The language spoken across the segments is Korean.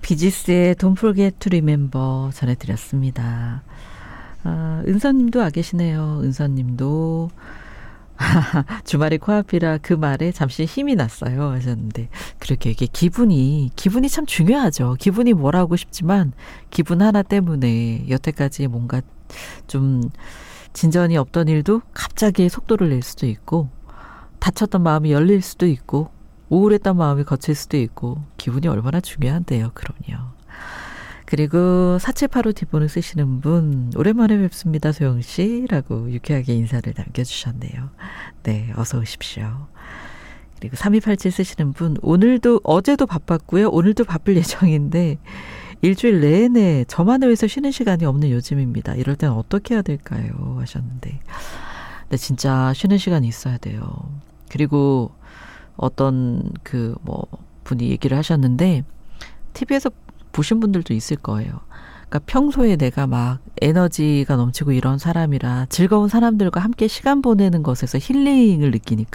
비지스의 Don't Forget to Remember 전해드렸습니다. 은서님도 와 계시네요. 은서님도 주말이 코앞이라 그 말에 잠시 힘이 났어요 하셨는데, 그렇게 이게 기분이 참 중요하죠. 기분이 뭐라고 싶지만 기분 하나 때문에 여태까지 뭔가 좀 진전이 없던 일도 갑자기 속도를 낼 수도 있고, 닫혔던 마음이 열릴 수도 있고, 우울했던 마음이 거칠 수도 있고, 기분이 얼마나 중요한데요. 그럼요. 그리고 4785 디본을 쓰시는 분, 오랜만에 뵙습니다 소영씨 라고 유쾌하게 인사를 남겨주셨네요. 네, 어서 오십시오. 그리고 3287 쓰시는 분, 어제도 바빴고요, 오늘도 바쁠 예정인데 일주일 내내 저만을 위해서 쉬는 시간이 없는 요즘입니다. 이럴 땐 어떻게 해야 될까요 하셨는데, 근데 진짜 쉬는 시간이 있어야 돼요. 그리고 어떤 분이 얘기를 하셨는데, TV에서 보신 분들도 있을 거예요. 그러니까 평소에 내가 막 에너지가 넘치고 이런 사람이라 즐거운 사람들과 함께 시간 보내는 것에서 힐링이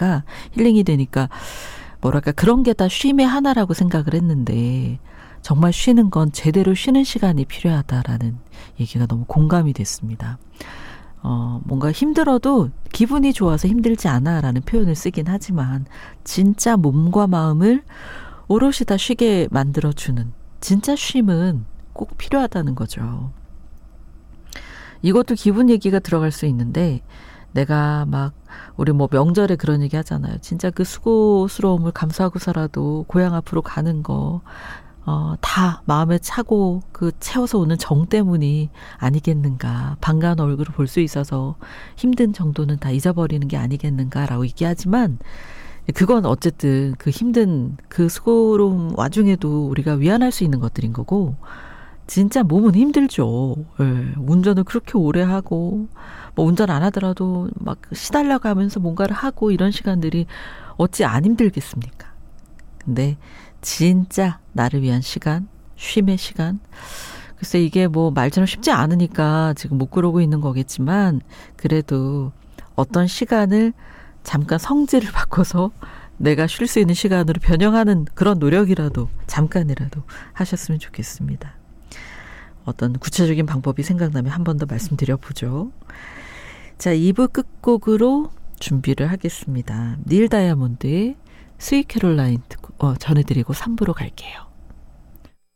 되니까 뭐랄까 그런 게 다 쉼의 하나라고 생각을 했는데, 정말 쉬는 건 제대로 쉬는 시간이 필요하다라는 얘기가 너무 공감이 됐습니다. 뭔가 힘들어도 기분이 좋아서 힘들지 않아라는 표현을 쓰긴 하지만, 진짜 몸과 마음을 오롯이 다 쉬게 만들어주는 진짜 쉼은 꼭 필요하다는 거죠. 이것도 기분 얘기가 들어갈 수 있는데, 내가 우리 명절에 그런 얘기 하잖아요. 진짜 그 수고스러움을 감수하고서라도 고향 앞으로 가는 거, 다 마음에 차고 채워서 오는 정 때문이 아니겠는가. 반가운 얼굴을 볼 수 있어서 힘든 정도는 다 잊어버리는 게 아니겠는가라고 얘기하지만, 그건 어쨌든 그 힘든 그 수고로움 와중에도 우리가 위안할 수 있는 것들인 거고, 진짜 몸은 힘들죠. 예, 운전을 그렇게 오래 하고, 운전 안 하더라도 시달려가면서 뭔가를 하고, 이런 시간들이 어찌 안 힘들겠습니까? 근데 진짜 나를 위한 시간, 쉼의 시간, 글쎄 이게 말처럼 쉽지 않으니까 지금 못 그러고 있는 거겠지만, 그래도 어떤 시간을 잠깐 성질을 바꿔서 내가 쉴 수 있는 시간으로 변형하는 그런 노력이라도 잠깐이라도 하셨으면 좋겠습니다. 어떤 구체적인 방법이 생각나면 한 번 더 말씀드려보죠. 자, 2부 끝곡으로 준비를 하겠습니다. 닐 다이아몬드의 스윗 캐롤라인 전해드리고 3부로 갈게요.